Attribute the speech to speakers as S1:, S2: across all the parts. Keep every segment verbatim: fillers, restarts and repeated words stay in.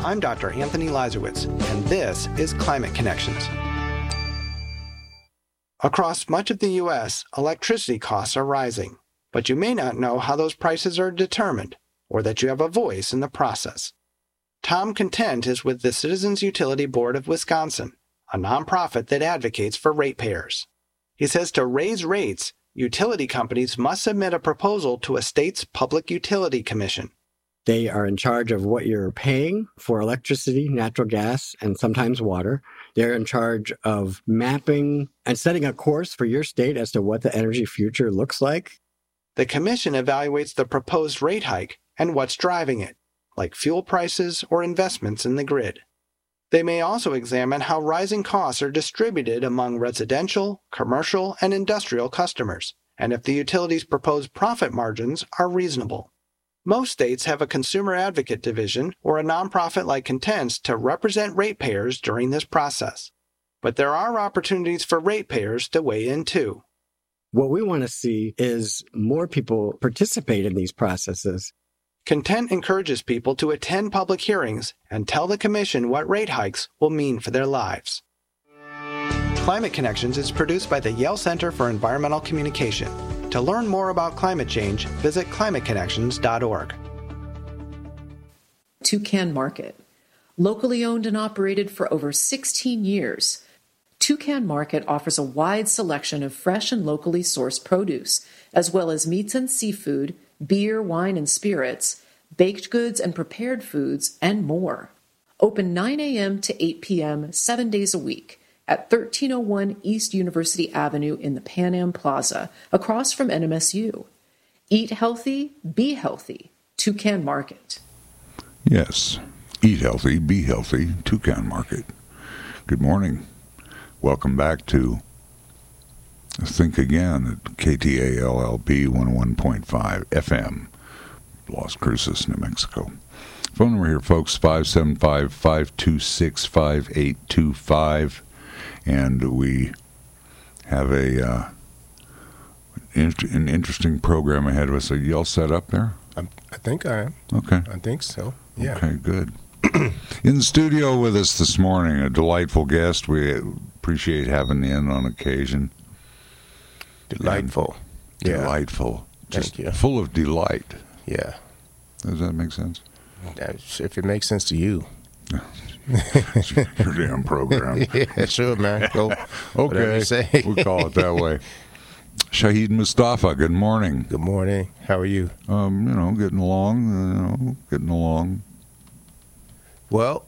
S1: I'm Doctor Anthony Lazarowitz, and this is Climate Connections. Across much of the U S, electricity costs are rising, but you may not know how those prices are determined, or that you have a voice in the process. Tom Content is with the Citizens Utility Board of Wisconsin, a nonprofit that advocates for ratepayers. He says to raise rates, utility companies must submit a proposal to a state's Public Utility Commission.
S2: They are in charge of what you're paying for electricity, natural gas, and sometimes water. They're in charge of mapping and setting a course for your state as to what the energy future looks like.
S1: The commission evaluates the proposed rate hike and what's driving it, like fuel prices or investments in the grid. They may also examine how rising costs are distributed among residential, commercial, and industrial customers, and if the utility's proposed profit margins are reasonable. Most states have a consumer advocate division or a nonprofit like Content's to represent ratepayers during this process. But there are opportunities for ratepayers to weigh in too.
S2: What we want to see is more people participate in these processes.
S1: Content encourages people to attend public hearings and tell the commission what rate hikes will mean for their lives. Climate Connections is produced by the Yale Center for Environmental Communication. To learn more about climate change, visit climate connections dot org.
S3: Toucan Market. Locally owned and operated for over sixteen years, Toucan Market offers a wide selection of fresh and locally sourced produce, as well as meats and seafood, beer, wine and spirits, baked goods and prepared foods, and more. Open nine a.m. to eight p.m. seven days a week at thirteen oh one East University Avenue in the Pan Am Plaza, across from N M S U. Eat healthy, be healthy. Toucan Market.
S4: Yes, eat healthy, be healthy. Toucan Market. Good morning. Welcome back to Think Again at K T A L L P one oh one point five F M, Las Cruces, New Mexico. Phone number here, folks, five seven five, five two six, five eight two five. And we have a uh, an interesting program ahead of us. Are you all set up there?
S5: I, I think I am.
S4: Okay.
S5: I think so. Yeah.
S4: Okay, good. In the studio with us this morning, a delightful guest. We appreciate having you in on occasion.
S5: Delightful.
S4: And
S5: yeah.
S4: Delightful. Just
S5: Thank you.
S4: Full of delight.
S5: Yeah.
S4: Does that make sense?
S5: That's, if it makes sense to you.
S4: It's your damn program.
S5: Yeah, sure, man. Go.
S4: Okay.
S5: Say.
S4: We'll call it that way. Shahid Mustafa, good morning.
S5: Good morning. How are you?
S4: Um, you know, getting along, you know, getting along.
S5: Well,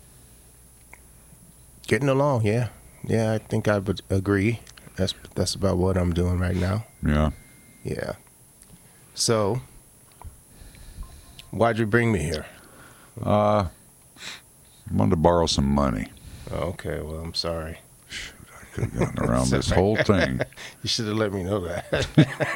S5: getting along, yeah. Yeah, I think I would agree. That's that's about what I'm doing right now.
S4: Yeah.
S5: Yeah. So, why'd you bring me here?
S4: Uh, I wanted to borrow some money.
S5: Okay, well, I'm sorry.
S4: Shoot, I could have gotten around this whole thing.
S5: You should have let me know that.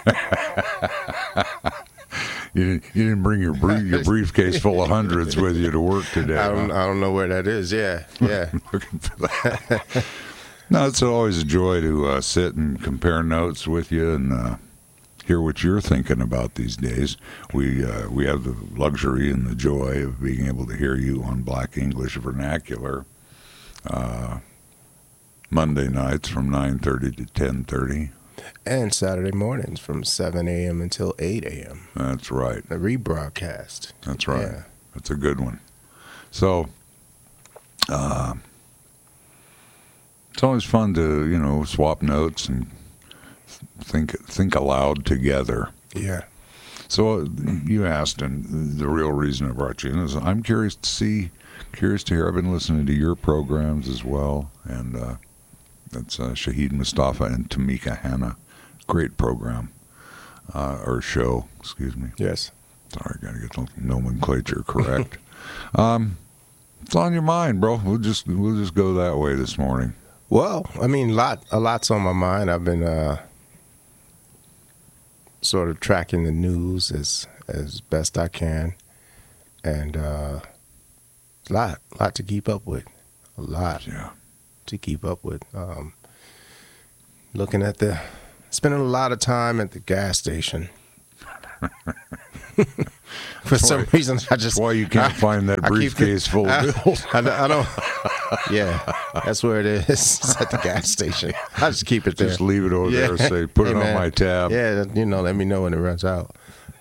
S4: You didn't, you didn't bring your brief, your briefcase full of hundreds with you to work today.
S5: I don't,
S4: huh?
S5: I don't know where that is. Yeah, yeah.
S4: Looking for that. No, it's always a joy to uh, sit and compare notes with you and uh, hear what you're thinking about these days. We uh, we have the luxury and the joy of being able to hear you on Black English Vernacular uh, Monday nights from nine thirty to ten thirty.
S5: And Saturday mornings from seven a.m. until eight a.m.
S4: That's right.
S5: The rebroadcast.
S4: That's right.
S5: Yeah.
S4: That's a good one. So, uh, it's always fun to, you know, swap notes and think think aloud together.
S5: Yeah.
S4: So you asked, and the real reason I brought you in is I'm curious to see, curious to hear. I've been listening to your programs as well, and uh, that's uh, Shahid Mustafa and Tamika Hanna. Great program, uh, or show, excuse me.
S5: Yes.
S4: Sorry, got to get the nomenclature correct. um, it's on your mind, bro. We'll just we'll just go that way this morning.
S5: Well, I mean, lot a lot's on my mind. I've been uh, sort of tracking the news as as best I can, and uh, a lot, lot to keep up with. A lot
S4: Yeah.
S5: to keep up with. Um, looking at the, spending a lot of time at the gas station. For some
S4: why,
S5: reason, I just
S4: that's why you can't
S5: I,
S4: find that
S5: I
S4: briefcase
S5: keep,
S4: full
S5: I,
S4: of bills.
S5: I, I don't. Yeah, that's where it is. It's at the gas station. I just keep it there.
S4: Just leave it over
S5: yeah.
S4: there. Say, put
S5: hey,
S4: it on
S5: man.
S4: my tab.
S5: Yeah, you know, let me know when it runs out.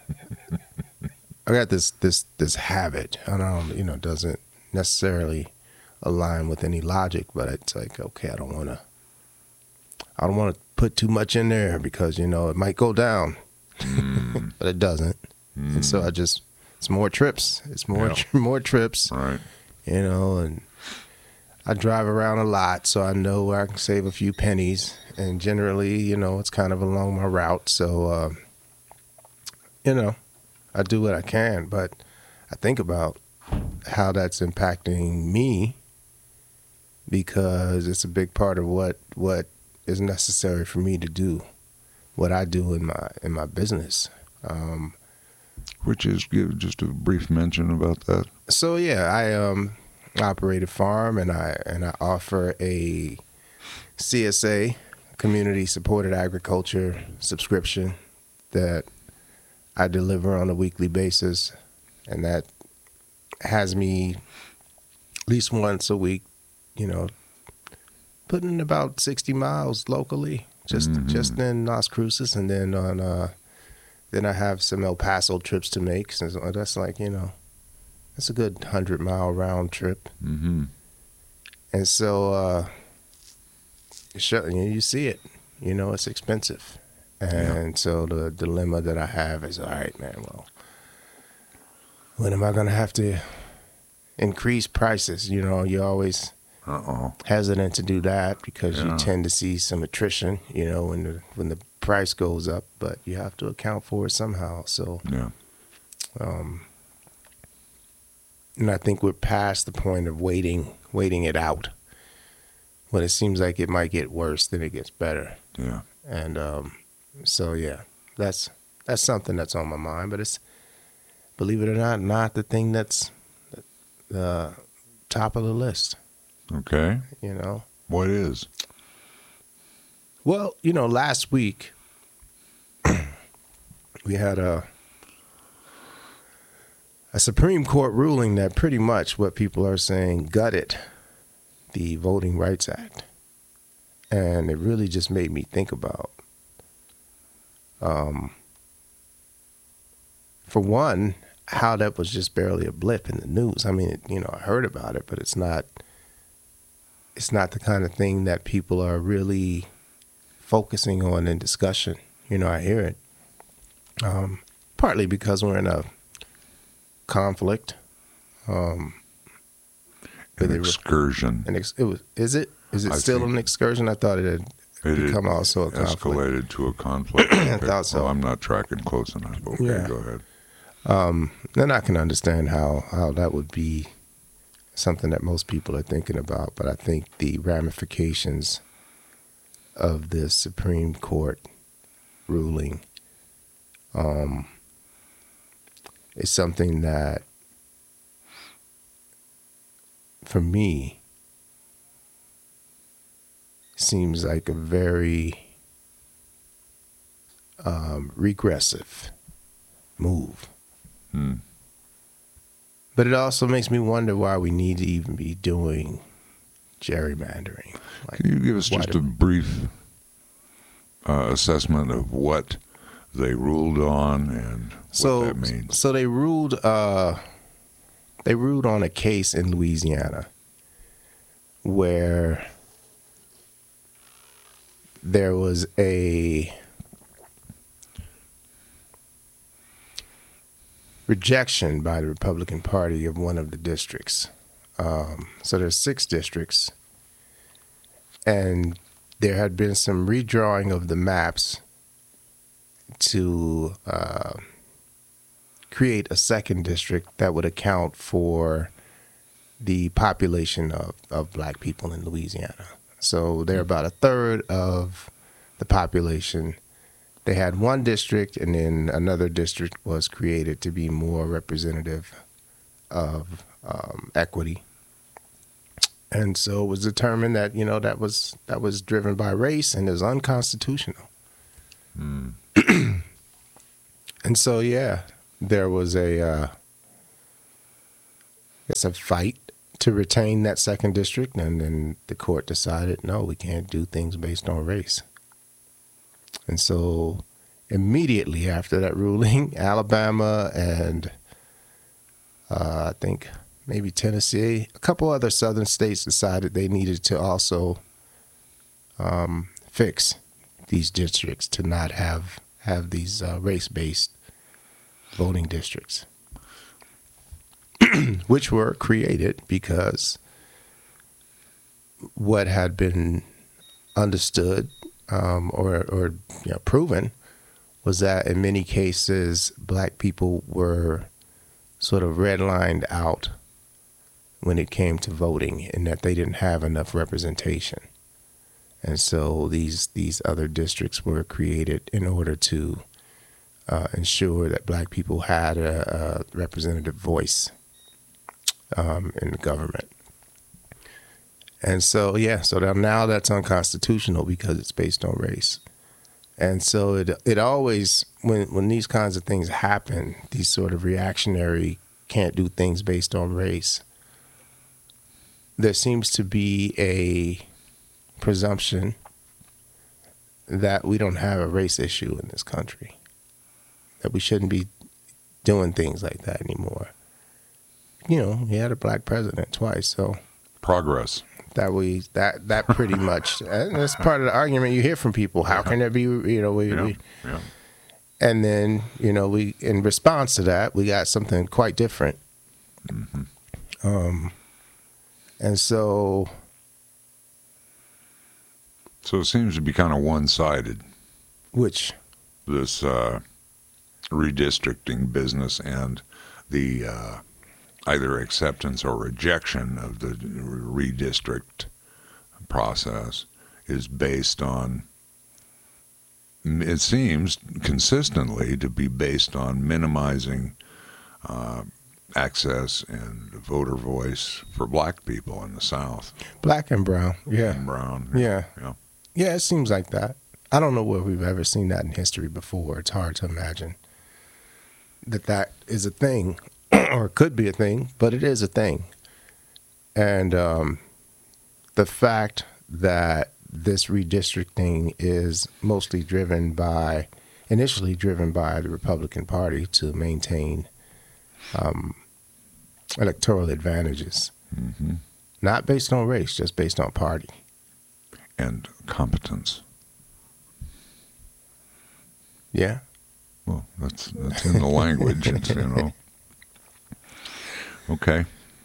S5: I got this this this habit. I don't, you know, doesn't necessarily align with any logic, but it's like, okay, I don't want to. I don't want to put too much in there because, you know, it might go down, mm. but it doesn't. Mm. And so I just, it's more trips. It's more, yeah. more trips,
S4: right?
S5: You know, and I drive around a lot, so I know where I can save a few pennies. And generally, you know, it's kind of along my route. So, uh, you know, I do what I can, but I think about how that's impacting me because it's a big part of what, what, is necessary for me to do what I do in my in my business. Um,
S4: Which is, give just a brief mention about that.
S5: So yeah, I um, operate a farm and I and I offer a C S A, community supported agriculture subscription that I deliver on a weekly basis, and that has me at least once a week, you know, putting in about sixty miles locally, just mm-hmm. just in Las Cruces, and then on uh, then I have some El Paso trips to make. So that's like, you know, that's a good hundred mile round trip.
S4: Mm-hmm.
S5: And so uh, you see it, you know, it's expensive, and yeah. so the dilemma that I have is, all right, man, well, when am I gonna have to increase prices? You know, you always. Uh-oh. hesitant to do that because yeah. you tend to see some attrition, you know, when the when the price goes up, but you have to account for it somehow. So,
S4: yeah.
S5: um, and I think we're past the point of waiting, waiting it out. When it seems like it might get worse, then it gets better.
S4: Yeah.
S5: And um, so, yeah, that's that's something that's on my mind. But it's, believe it or not, not the thing that's the top of the list.
S4: Okay.
S5: You know.
S4: What is?
S5: Well, you know, last week we had a a Supreme Court ruling that pretty much what people are saying gutted the Voting Rights Act. And it really just made me think about, um, for one, how that was just barely a blip in the news. I mean, it, you know, I heard about it, but it's not it's not the kind of thing that people are really focusing on in discussion. You know, I hear it. Um, partly because we're in a conflict. Um,
S4: an excursion.
S5: An ex- it was, is it? Is it
S4: I
S5: still an excursion? I thought it had
S4: it
S5: become also a conflict.
S4: Escalated to a conflict.
S5: I thought so.
S4: Well, I'm not tracking close enough. Okay,
S5: yeah.
S4: Go ahead.
S5: Um, then I can understand how, how that would be something that most people are thinking about. But I think the ramifications of this Supreme Court ruling um, is something that, for me, seems like a very um, regressive move.
S4: Hmm.
S5: But it also makes me wonder why we need to even be doing gerrymandering. Like,
S4: can you give us just a brief uh, assessment of what they ruled on and what
S5: so,
S4: that means?
S5: So they ruled. Uh, they ruled on a case in Louisiana where there was a rejection by the Republican Party of one of the districts. Um, so there's six districts, and there had been some redrawing of the maps to uh, create a second district that would account for the population of, of black people in Louisiana. So they're about a third of the population. They had one district, and then another district was created to be more representative of um, equity. And so it was determined that, you know, that was that was driven by race and is unconstitutional.
S4: Mm.
S5: And so, yeah, there was a, uh, it's a fight to retain that second district, and then the court decided, no, we can't do things based on race. And so immediately after that ruling, Alabama and uh, I think maybe Tennessee, a couple other southern states decided they needed to also um, fix these districts to not have have these uh, race-based voting districts, which were created because what had been understood um, or, or you know, proven was that in many cases black people were sort of redlined out when it came to voting, and that they didn't have enough representation. And so these these other districts were created in order to uh, ensure that black people had a, a representative voice um, in the government. And so, yeah, so now that's unconstitutional because it's based on race. And so it it always, when, when these kinds of things happen, these sort of reactionary can't do things based on race, there seems to be a presumption that we don't have a race issue in this country, that we shouldn't be doing things like that anymore. You know, we had a black president twice, so
S4: progress.
S5: That we that that pretty much, and that's part of the argument you hear from people. How can there be, you know, we,
S4: Yeah.
S5: we
S4: Yeah.
S5: and then you know we in response to that we got something quite different. Mm-hmm. Um, and so.
S4: So it seems to be kind of one-sided,
S5: Which?
S4: this uh, redistricting business, and the uh, either acceptance or rejection of the redistrict process is based on, it seems consistently to be based on minimizing uh, access and voter voice for black people in the South.
S5: Black and brown, yeah.
S4: And brown.
S5: Yeah.
S4: Yeah.
S5: Yeah, it seems like that. I don't know where we've ever seen that in history before. It's hard to imagine that that is a thing, or it could be a thing, but it is a thing. And um, the fact that this redistricting is mostly driven by, initially driven by the Republican Party to maintain um, electoral advantages,
S4: Mm-hmm.
S5: not based on race, just based on party.
S4: And competence.
S5: Yeah.
S4: Well, that's that's in the language, it's, you know. Okay.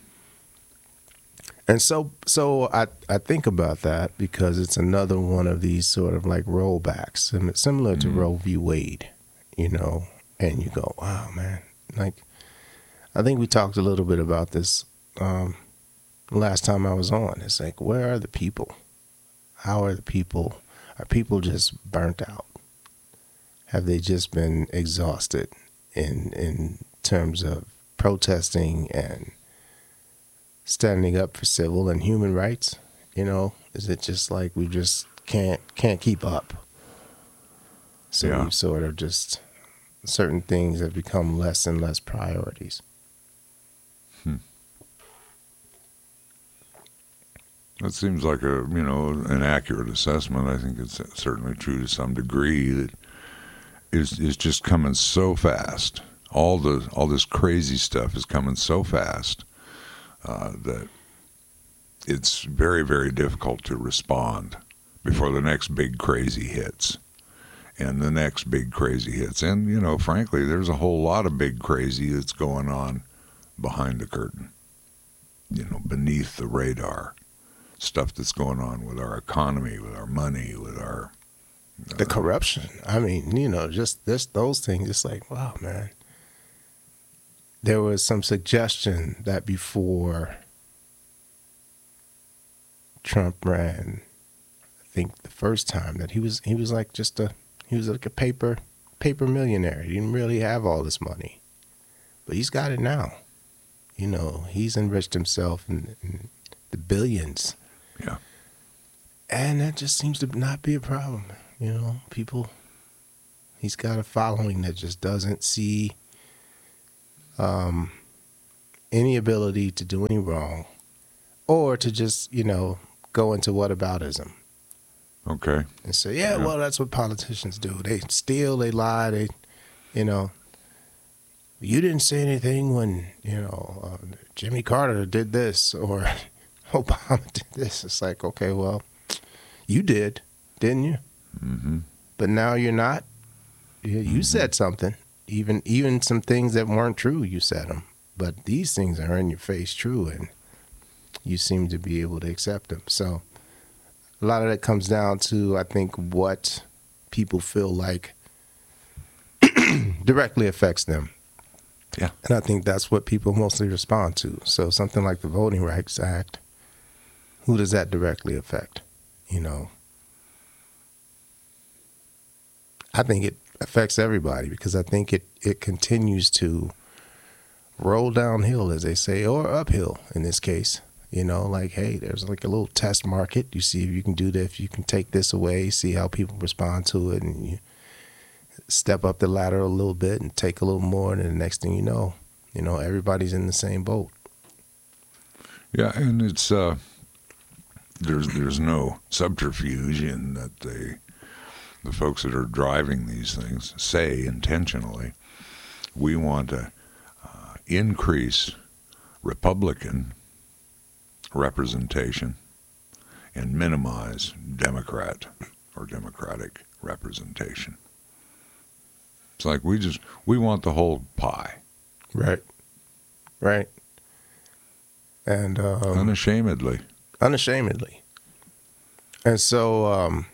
S5: And so so I, I think about that because it's another one of these sort of like rollbacks, sim- similar to
S4: Mhm.
S5: Roe v. Wade, you know, and you go, wow, man. Like, I think we talked a little bit about this um, last time I was on. It's like, where are the people? How are the people? Are people just burnt out? Have they just been exhausted in in terms of protesting and standing up for civil and human rights? You know, is it just like we just can't can't keep up? So
S4: Yeah.
S5: we've sort of just, certain things have become less and less priorities.
S4: That seems like a, you know, an accurate assessment. I think it's certainly true to some degree that is is just coming so fast. All the all this crazy stuff is coming so fast uh, that it's very, very difficult to respond before the next big crazy hits. And the next big crazy hits. And, you know, frankly, there's a whole lot of big crazy that's going on behind the curtain, you know, beneath the radar. Stuff that's going on with our economy, with our money, with our... Uh,
S5: The corruption. I mean, you know, just this, those things. It's like, wow, man. There was some suggestion that before Trump ran, I think the first time, that he was he was like just a he was like a paper paper millionaire. He didn't really have all this money, but he's got it now. You know, he's enriched himself in, in the billions.
S4: Yeah.
S5: And that just seems to not be a problem. You know, people, he's got a following that just doesn't see um, any ability to do any wrong or to just, you know, go into whataboutism.
S4: Okay.
S5: And say, yeah,
S4: Yeah.
S5: well, that's what politicians do. They steal, they lie, they, you know. You didn't say anything when, you know, uh, Jimmy Carter did this or Obama did this. It's like, okay, well, you did, didn't you?
S4: Mm-hmm.
S5: But now you're not. You, you
S4: Mm-hmm.
S5: said something. Even even some things that weren't true, you said them. But these things are in your face true, and you seem to be able to accept them. So a lot of that comes down to, I think, what people feel like directly affects them.
S4: Yeah.
S5: And I think that's what people mostly respond to. So something like the Voting Rights Act, who does that directly affect? You know, I think it affects everybody because I think it, it continues to roll downhill, as they say, or uphill in this case. You know, like, hey, there's like a little test market. You see if you can do this, if you can take this away, see how people respond to it, and you step up the ladder a little bit and take a little more, and then the next thing you know, you know, everybody's in the same boat.
S4: Yeah, and it's uh, there's there's no subterfuge in that they, the folks that are driving these things say intentionally, we want to uh, increase Republican representation and minimize Democrat or Democratic representation. It's like we just we want the whole pie.
S5: Right. Right. And um,
S4: Unashamedly.
S5: unashamedly. And so, um,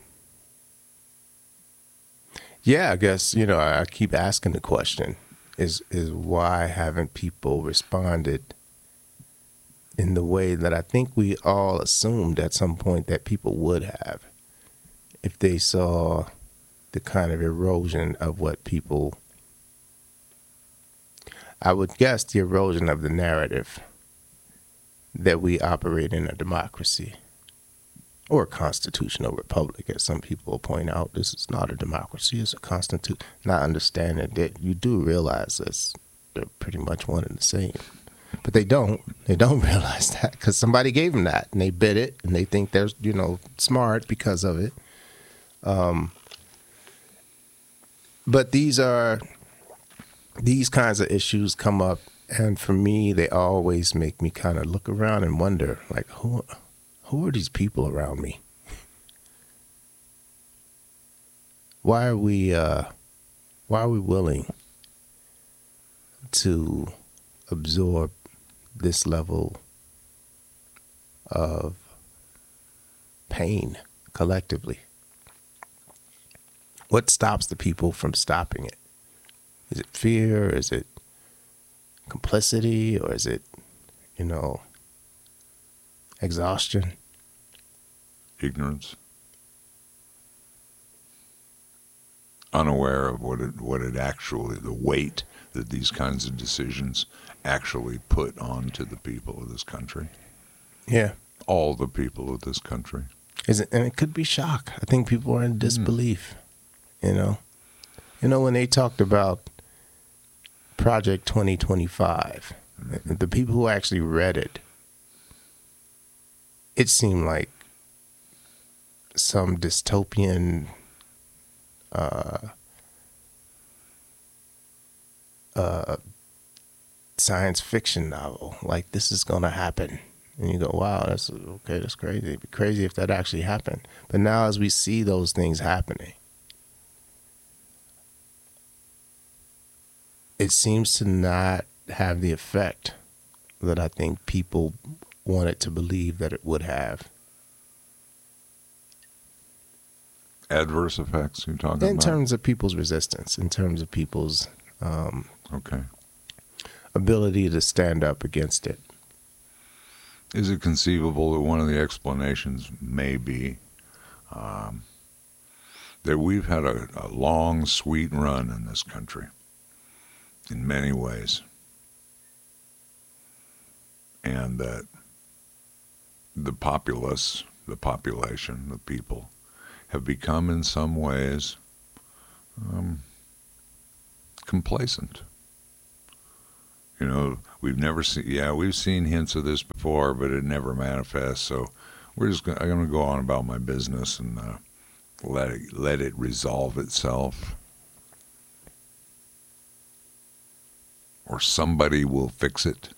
S5: yeah, I guess, you know, I, I keep asking the question is, is why haven't people responded in the way that I think we all assumed at some point that people would have if they saw the kind of erosion of what people, I would guess the erosion of the narrative that we operate in a democracy or a constitutional republic, as some people point out. This is not a democracy, it's a constitution. Not understanding that you do realize that they're pretty much one and the same. But they don't. They don't realize that because somebody gave them that and they bid it and they think they're, you know, smart because of it. Um, but these are, these kinds of issues come up, and for me, they always make me kind of look around and wonder, like, who, who are these people around me? Why are we, uh, why are we willing to absorb this level of pain collectively? What stops the people from stopping it? Is it fear? Is it complicity? Or is it, you know, exhaustion?
S4: Ignorance. Unaware of what it what it actually, the weight that these kinds of decisions actually put onto the people of this country.
S5: Yeah.
S4: All the people of this country.
S5: Is it, and it could be shock. I think people are in disbelief, mm. you know. You know, when they talked about Project twenty twenty-five, mm-hmm. the people who actually read it, it seemed like some dystopian uh, uh, science fiction novel. Like, this is going to happen. And you go, wow, that's okay, that's crazy. It'd be crazy if that actually happened. But now as we see those things happening, it seems to not have the effect that I think people wanted to believe that it would have.
S4: Adverse effects you're talking
S5: in
S4: about?
S5: In terms of people's resistance, in terms of people's um,
S4: okay.
S5: ability to stand up against it.
S4: Is it conceivable that one of the explanations may be um, that we've had a, a long, sweet run in this country in many ways, and that the populace, the population, the people, have become in some ways um, complacent. You know, we've never seen, yeah, we've seen hints of this before, but it never manifests. So we're just gonna, I'm going to go on about my business and uh, let it, let it resolve itself. Or somebody will fix it.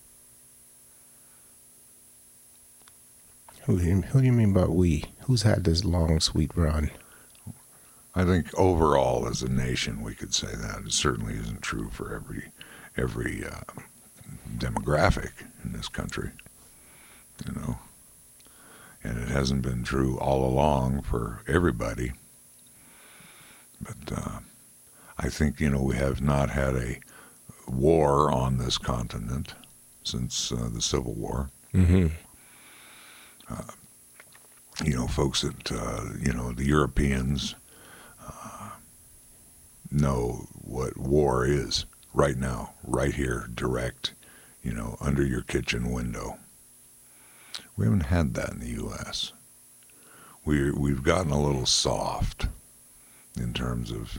S5: Who do you, who do you mean by we? Who's had this long, sweet run?
S4: I think overall as a nation we could say that. It certainly isn't true for every every uh, demographic in this country, you know. And it hasn't been true all along for everybody. But uh, I think, you know, we have not had a war on this continent since uh, the Civil War.
S5: Mm-hmm.
S4: Uh, you know, folks that, uh, you know, the Europeans uh, know what war is right now, right here, direct, you know, under your kitchen window. We haven't had that in the U S We, we've gotten a little soft in terms of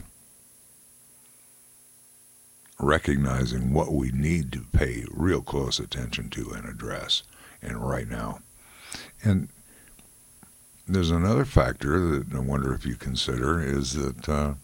S4: recognizing what we need to pay real close attention to and address, and right now. And there's another factor that I wonder if you consider is that uh,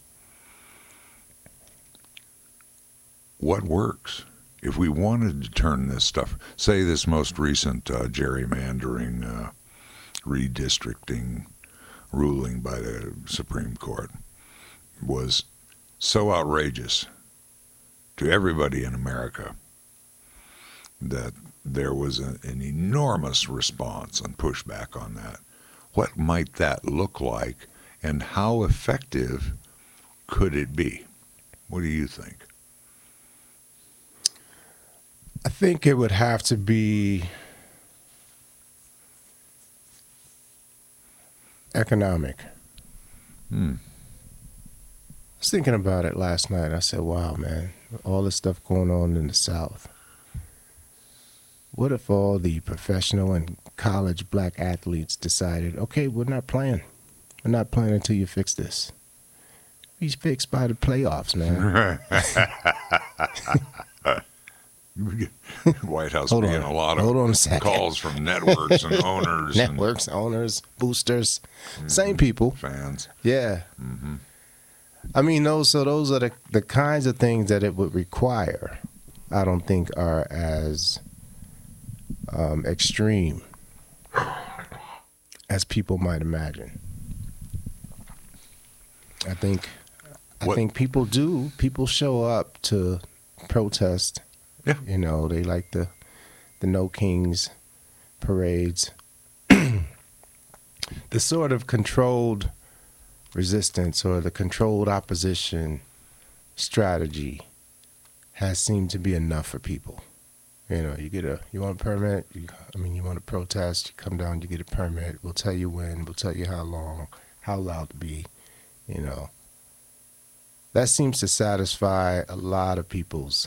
S4: what works? If we wanted to turn this stuff, say this most recent uh, gerrymandering, uh, redistricting ruling by the Supreme Court was so outrageous to everybody in America that there was a, an enormous response and pushback on that. What might that look like, and how effective could it be? What do you think?
S5: I think it would have to be economic.
S4: Hmm.
S5: I was thinking about it last night. I said, wow, man, all this stuff going on in the South. What if all the professional and college black athletes decided, okay, we're not playing. We're not playing until you fix this. He's fixed by the playoffs, man.
S4: White House
S5: Hold
S4: being
S5: on.
S4: a lot
S5: Hold on a
S4: of
S5: second.
S4: calls from networks and owners.
S5: Networks, owners, boosters,
S4: and
S5: same people.
S4: Fans.
S5: Yeah.
S4: Mm-hmm.
S5: I mean, those so those are the, the kinds of things that it would require, I don't think are as um, extreme as people might imagine. I think I
S4: What-
S5: think people do. People show up to protest.
S4: Yeah.
S5: You know, they like the the No Kings parades. The sort of controlled resistance or the controlled opposition strategy has seemed to be enough for people. You know, you get a you want a permit. You, I mean, you want to protest. You come down, you get a permit. We'll tell you when. We'll tell you how long, how loud to be. You know, that seems to satisfy a lot of people's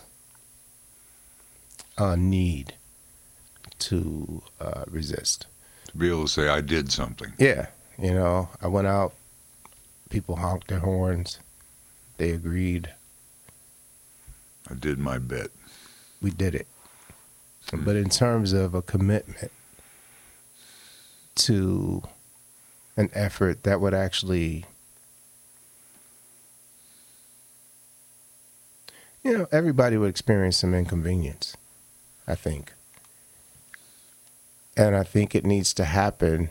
S5: uh, need to uh, resist.
S4: To be able to say, I did something.
S5: Yeah, you know, I went out. People honked their horns. They agreed.
S4: I did my bit.
S5: We did it. But in terms of a commitment to an effort that would actually, you know, everybody would experience some inconvenience, I think. And I think it needs to happen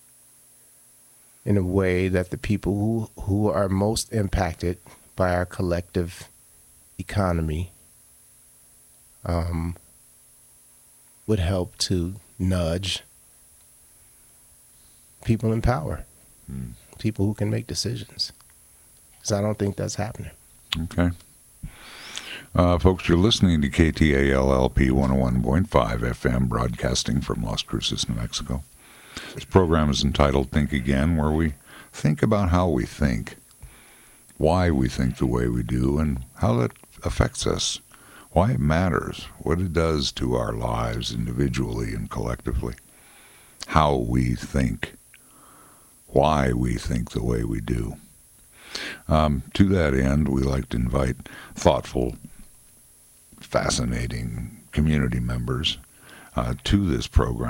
S5: in a way that the people who, who are most impacted by our collective economy um, would help to nudge people in power,
S4: Hmm.
S5: people who can make decisions. Because I don't think that's happening.
S4: Okay. Uh, folks, you're listening to K T A L L P one oh one point five F M, broadcasting from Las Cruces, New Mexico. This program is entitled Think Again, where we think about how we think, why we think the way we do, and how that affects us, why it matters, what it does to our lives individually and collectively, how we think, why we think the way we do. Um, to that end, we like to invite thoughtful, fascinating community members uh, to this program.